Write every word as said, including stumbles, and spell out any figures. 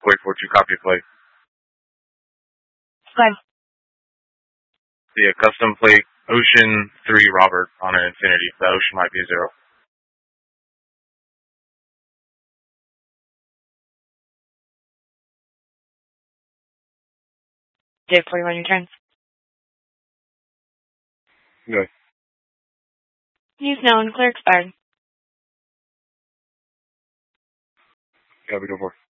Wait for to copy a plate. Okay. Yeah, custom plate Ocean three Robert on an Infinity. The Ocean might be a zero. J forty-one, your turn. Good. Use now and clear expired. Copy, go for it.